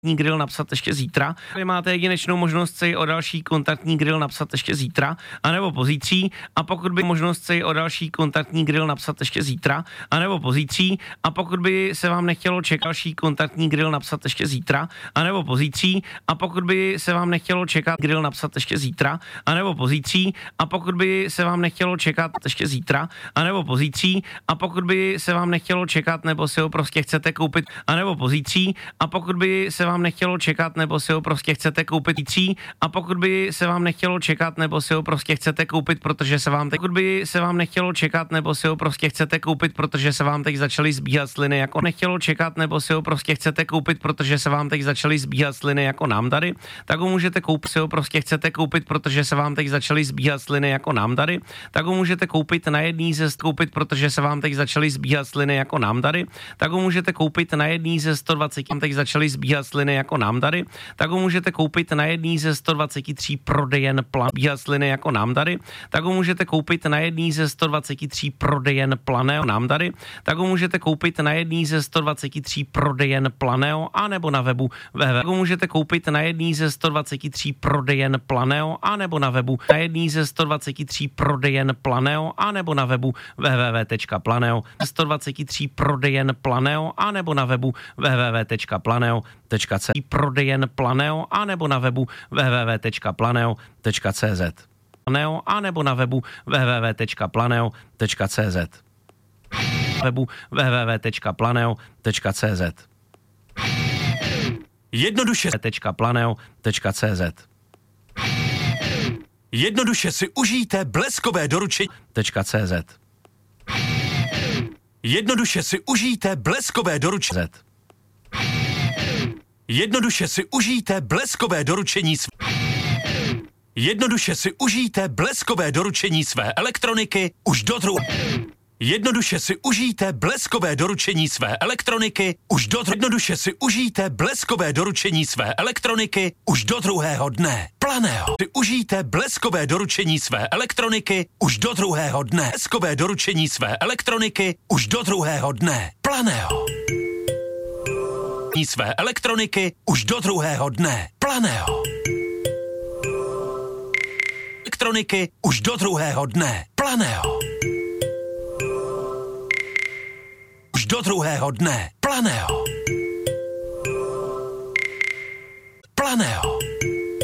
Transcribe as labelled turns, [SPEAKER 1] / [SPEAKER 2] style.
[SPEAKER 1] grill napsat ještě zítra. Vy máte jedinečnou možnost si o další kontaktní grill napsat ještě zítra, anebo pozítří. A pokud by možnost si o další kontaktní grill napsat ještě zítra, anebo pozítří. A pokud by se vám nechtělo čekat další kontaktní grill napsat ještě zítra, anebo pozítří. A pokud by se vám nechtělo čekat grill napsat ještě zítra, anebo pozítří. A pokud by se vám nechtělo čekat ještě zítra, anebo pozítří. A pokud by se vám nechtělo čekat, nebo si ho prostě chcete koupit, anebo pozítří. A pokud by se vám nechtělo čekat, nebo si ho prostě chcete koupit zítří. A pokud by se vám nechtělo čekat, nebo si ho prostě chcete koupit, protože se vám teď, pokud by se vám nechtělo čekat, nebo si ho prostě chcete koupit, protože se vám teď začaly zbíhat sliny, jako nechtělo čekat, nebo si ho prostě chcete koupit, protože se vám teď začaly zbíhat sliny, jako nám tady, tak ho můžete koupit, si ho prostě chcete koupit, protože se vám teď začaly zbíhat sliny, jako nám tady, tak ho můžete koupit na jedný ze koupit, protože se vám teď začaly zbíhat sliny, jako nám tady, tak ho můžete koupit na jedný ze 120, teď začaly zbíhat sliny, jako nám tady, tak ho můžete koupit na jedný ze 123 prodejen zbíhat sliny, jako nám tady, tak ho můžete koupit na jedný ze 123 prodejen Planeo, nám tady, tak ho můžete koupit na jedný ze 123 prodejen Planeo, anebo na webu www. Tak ho můžete koupit na jedný ze 123 prodejen Planeo, anebo na webu na jedný ze 123 prodejen Planeo, anebo na webu www.planeo 123 prodejen Planeo, anebo na webu www.planeo.cz prodejen Planeo, anebo na webu www.planeo.cz Planeo, anebo na webu www.planeo.cz webu www.planeo.cz jednoduše .planeo.cz jednoduše si užijte bleskové doručení .cz jednoduše si užijte bleskové doručení jednoduše si užijte bleskové doručení jednoduše si užijte bleskové doručení své elektroniky už do jednoduše si užijte bleskové doručení své elektroniky už do jednoduše si užijte bleskové doručení své elektroniky už do druhého dne. Planeo. Si užijte bleskové doručení své elektroniky už do druhého dne. Bleskové doručení své elektroniky už do druhého dne. Planeo. Své elektroniky už do druhého dne. Planeo. Elektroniky už do druhého dne. Planeo. Už do druhého dne. Planeo. Planeo.